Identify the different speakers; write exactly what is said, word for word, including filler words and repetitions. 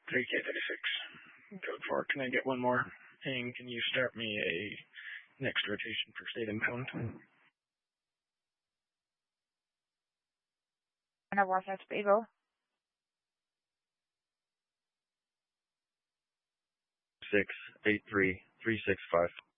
Speaker 1: three K thirty-six. Code four. Can I get one more? And can you start me a next rotation for state impound?
Speaker 2: And I watch that Eagle.
Speaker 3: Six eight three three six five.